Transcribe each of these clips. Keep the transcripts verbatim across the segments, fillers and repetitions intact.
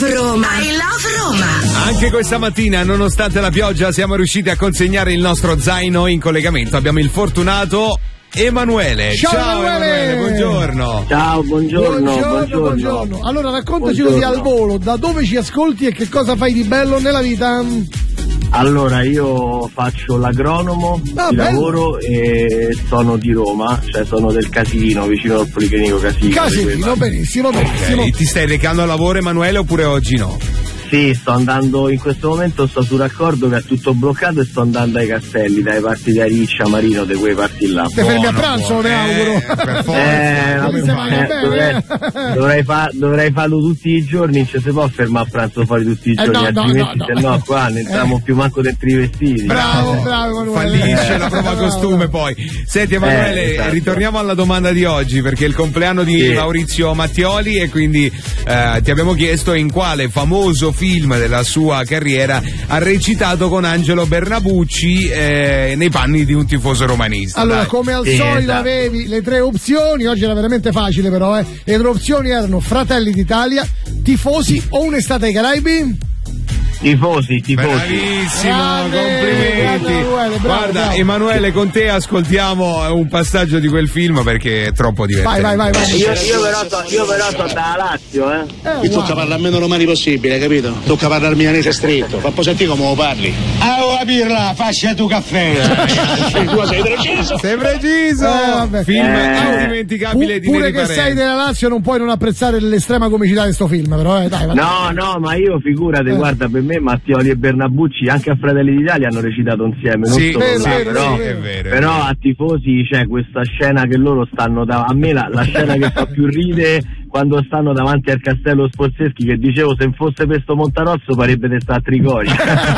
love Roma. I love Roma. Anche questa mattina, nonostante la pioggia, siamo riusciti a consegnare il nostro zaino in collegamento. Abbiamo il fortunato Emanuele. Ciao, Ciao Emanuele. Emanuele, buongiorno. Ciao, buongiorno. Buongiorno, buongiorno. buongiorno. Allora raccontaci Buongiorno. così al volo, da dove ci ascolti e che cosa fai di bello nella vita? Allora, io faccio l'agronomo Ah, di bello. lavoro e sono di Roma, cioè sono del Casilino, vicino al Policlinico Casilino. Casilino, benissimo, benissimo. Ok, ti stai recando al lavoro, Emanuele, oppure oggi no? Sì, sto andando, in questo momento sto sul raccordo che è tutto bloccato e sto andando ai Castelli, dai parti di Ariccia, Marino, di quei parti là. Te fermi a Buono, pranzo, buono. ne auguro. Eh, per forza. Eh, Come vabbè, se mangia eh, bene, dovrei, eh? dovrei, fa- dovrei farlo tutti i giorni, non ci si può fermare a pranzo fuori tutti i Eh, giorni, no, no, altrimenti no, no. se no qua non entriamo Eh. più manco dentro i vestiti. Bravo, Eh. bravo Emanuele. Fallisce Eh, la prova bravo. costume poi. Senti Emanuele, Eh, esatto. ritorniamo alla domanda di oggi, perché è il compleanno di Sì. Maurizio Mattioli e quindi eh, ti abbiamo chiesto in quale famoso film della sua carriera ha recitato con Angelo Bernabucci eh, nei panni di un tifoso romanista. Allora, dai. come al Sì, solito esatto. avevi le tre opzioni, oggi era veramente facile però, eh. Le tre opzioni erano Fratelli d'Italia, Tifosi o Un'estate ai Caraibi? Tifosi, tifosi. Bravissimo, Grande, complimenti. grande Emanuele, bravo, Guarda, bravo. Emanuele, con te ascoltiamo un passaggio di quel film perché è troppo divertente. Vai, vai, vai, vai. Io, io però so, io però so dalla Lazio, eh. Eh, Mi tocca guarda. parlare meno romani possibile, capito? Tocca parlare milanese stretto. Fa poi sentire come lo parli. Ah, oh, pirla, fascia tu caffè. Tu sei preciso. Sei preciso! Eh, vabbè. Film Eh. indimenticabile Pu- di pure Neri che Parenti. sei della Lazio non puoi non apprezzare l'estrema comicità di sto film, però, eh, dai, vai. No, no, ma io figurate, Eh. guarda, per me Mattioli e Bernabucci anche a Fratelli d'Italia hanno recitato insieme, non Sì, solo è là, vero, però, è vero, è vero, è però vero. a tifosi c'è questa scena che loro stanno da, a me la, la scena che fa più ride quando stanno davanti al castello Sforzeschi, che dicevo se fosse per sto Montarozzo farebbe di sta a Trigoria.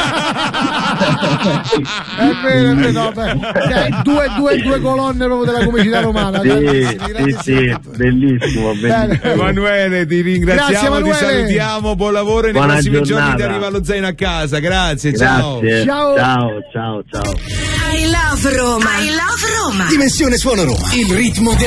È vero, è vero, no, beh. Cioè, due, due, due colonne proprio della comicità romana. sì, grandissimi, sì, grandissimi. sì, bellissimo, Bene. bellissimo. Emanuele, ti ringraziamo, Grazie, ti Emanuele. salutiamo, buon lavoro e nei Buona prossimi giorni giornata. ti arriva lo zaino a casa. Grazie, ciao. Grazie, Ciao. ciao, ciao, ciao. I love Roma. I love Roma. Dimensione Suono Roma, il ritmo